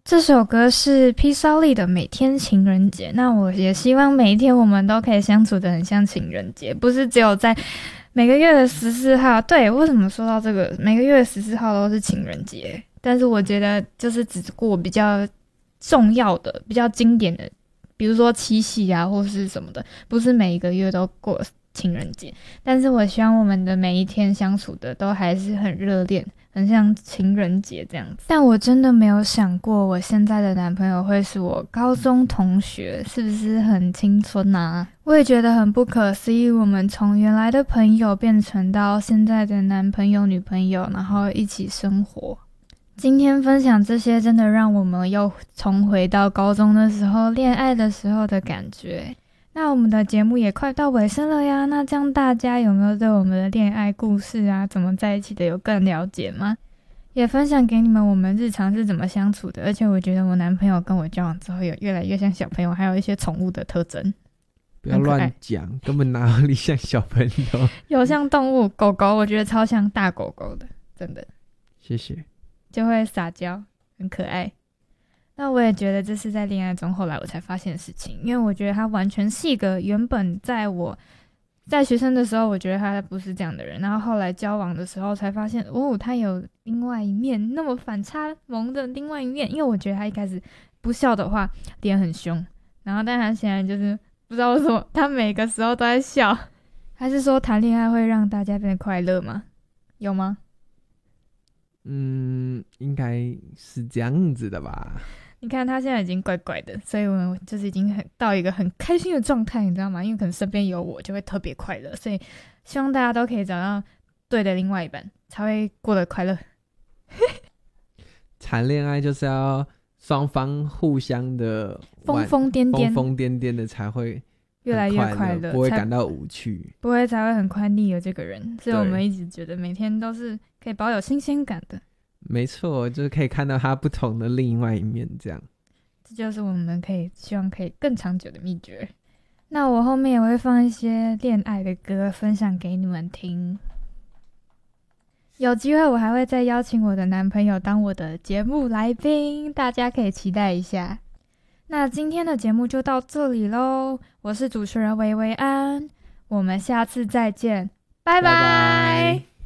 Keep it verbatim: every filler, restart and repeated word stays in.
这首歌是 P 骚力的《每天情人节》。那我也希望每一天我们都可以相处得很像情人节，不是只有在每个月的十四号。对，为什么说到这个每个月的十四号都是情人节？但是我觉得就是只过比较重要的、比较经典的，比如说七夕啊或是什么的，不是每一个月都过情人节。但是我希望我们的每一天相处的都还是很热恋，很像情人节这样子。但我真的没有想过我现在的男朋友会是我高中同学，是不是很青春啊？我也觉得很不可思议，我们从原来的朋友变成到现在的男朋友女朋友，然后一起生活。今天分享这些真的让我们又重回到高中的时候恋爱的时候的感觉。那我们的节目也快到尾声了呀，那这样大家有没有对我们的恋爱故事啊，怎么在一起的有更了解吗？也分享给你们我们日常是怎么相处的。而且我觉得我男朋友跟我交往之后有越来越像小朋友，还有一些宠物的特征。 不要乱讲，根本哪里像小朋友。 有像动物，狗狗我觉得超像大狗狗的，真的。 谢谢。 就会撒娇，很可爱。那我也觉得这是在恋爱中后来我才发现的事情，因为我觉得他完全是一个原本在我在学生的时候我觉得他不是这样的人，然后后来交往的时候才发现哦，他有另外一面，那么反差萌的另外一面。因为我觉得他一开始不笑的话脸很凶，然后但他现在就是不知道为什么他每个时候都在笑。还是说谈恋爱会让大家变得快乐吗？有吗？ 嗯，应该是这样子的吧。 你看他现在已经怪怪的，所以我就是已经很到一个很开心的状态，你知道吗？因为可能身边有我就会特别快乐，所以希望大家都可以找到对的另外一半，才会过得快乐。 谈恋爱就是要双方互相的疯疯癫癫疯疯癫癫的才会越来越快乐， 不会感到无趣， 不会才会很快腻了这个人。所以我们一直觉得每天都是可以保有新鲜感的。 没错，就是可以看到他不同的另外一面，这样。 这就是我们可以希望可以更长久的秘诀。那我后面也会放一些恋爱的歌分享给你们听。有机会我还会再邀请我的男朋友当我的节目来宾，大家可以期待一下。那今天的节目就到这里咯，我是主持人维维安，我们下次再见，拜拜。拜拜。